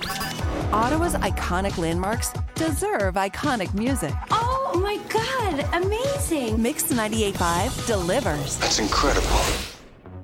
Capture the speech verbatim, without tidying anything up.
Ottawa's iconic landmarks deserve iconic music. Oh my God, amazing. Mix ninety-eight point five delivers. That's incredible.